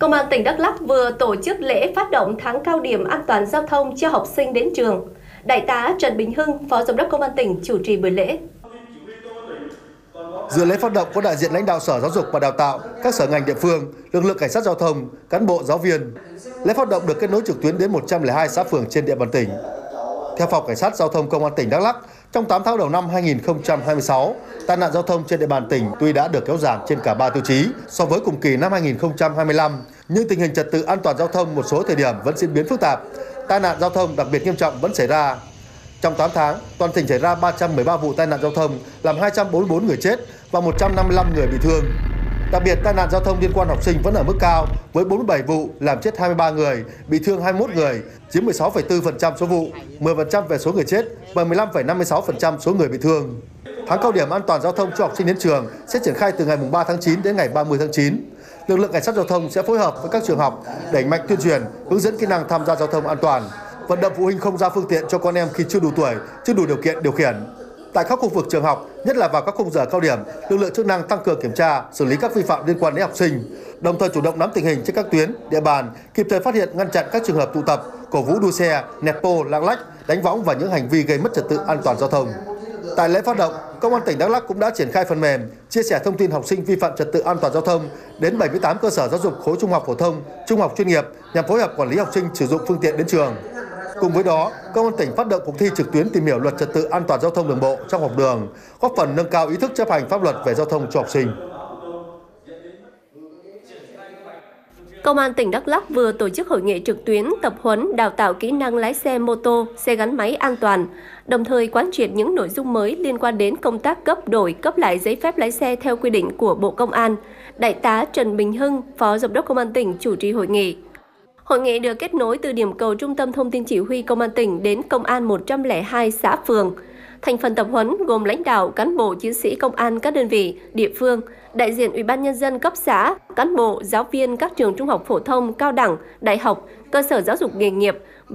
Công an tỉnh Đắk Lắk vừa tổ chức lễ phát động tháng cao điểm an toàn giao thông cho học sinh đến trường. Đại tá Trần Bình Hưng, Phó Giám đốc Công an tỉnh chủ trì buổi lễ. Dự lễ phát động có đại diện lãnh đạo Sở Giáo dục và Đào tạo, các sở ngành địa phương, lực lượng cảnh sát giao thông, cán bộ giáo viên. Lễ phát động được kết nối trực tuyến đến 102 xã phường trên địa bàn tỉnh. Theo Phòng Cảnh sát Giao thông Công an tỉnh Đắk Lắk, trong 8 tháng đầu năm 2026, tai nạn giao thông trên địa bàn tỉnh tuy đã được kéo giảm trên cả 3 tiêu chí so với cùng kỳ năm 2025, nhưng tình hình trật tự an toàn giao thông một số thời điểm vẫn diễn biến phức tạp. Tai nạn giao thông đặc biệt nghiêm trọng vẫn xảy ra. Trong 8 tháng, toàn tỉnh xảy ra 313 vụ tai nạn giao thông, làm 244 người chết và 155 người bị thương. Đặc biệt, tai nạn giao thông liên quan học sinh vẫn ở mức cao với 47 vụ, làm chết 23 người, bị thương 21 người, chiếm 16,4% số vụ, 10% về số người chết và 15,56% số người bị thương. Tháng cao điểm an toàn giao thông cho học sinh đến trường sẽ triển khai từ ngày 3 tháng 9 đến ngày 30 tháng 9. Lực lượng cảnh sát giao thông sẽ phối hợp với các trường học đẩy mạnh tuyên truyền, hướng dẫn kỹ năng tham gia giao thông an toàn, vận động phụ huynh không giao phương tiện cho con em khi chưa đủ tuổi, chưa đủ điều kiện điều khiển. Tại các khu vực trường học, nhất là vào các khung giờ cao điểm, lực lượng chức năng tăng cường kiểm tra, xử lý các vi phạm liên quan đến học sinh, đồng thời chủ động nắm tình hình trên các tuyến, địa bàn, kịp thời phát hiện ngăn chặn các trường hợp tụ tập, cổ vũ đua xe, nẹt bô, lạng lách, đánh võng và những hành vi gây mất trật tự an toàn giao thông. Tại lễ phát động, Công an tỉnh Đắk Lắk cũng đã triển khai phần mềm chia sẻ thông tin học sinh vi phạm trật tự an toàn giao thông đến 78 cơ sở giáo dục khối trung học phổ thông, trung học chuyên nghiệp nhằm phối hợp quản lý học sinh sử dụng phương tiện đến trường. Cùng với đó, Công an tỉnh phát động cuộc thi trực tuyến tìm hiểu luật trật tự an toàn giao thông đường bộ trong học đường, góp phần nâng cao ý thức chấp hành pháp luật về giao thông cho học sinh. Công an tỉnh Đắk Lắk vừa tổ chức hội nghị trực tuyến tập huấn đào tạo kỹ năng lái xe mô tô, xe gắn máy an toàn, đồng thời quán triệt những nội dung mới liên quan đến công tác cấp đổi, cấp lại giấy phép lái xe theo quy định của Bộ Công an. Đại tá Trần Bình Hưng, Phó Giám đốc Công an tỉnh chủ trì hội nghị. Hội nghị được kết nối từ điểm cầu Trung tâm Thông tin Chỉ huy Công an tỉnh đến Công an 102 xã phường. Thành phần tập huấn gồm lãnh đạo, cán bộ, chiến sĩ công an các đơn vị, địa phương, đại diện Ủy ban Nhân dân cấp xã, cán bộ, giáo viên các trường trung học phổ thông, cao đẳng, đại học, cơ sở giáo dục nghề nghiệp,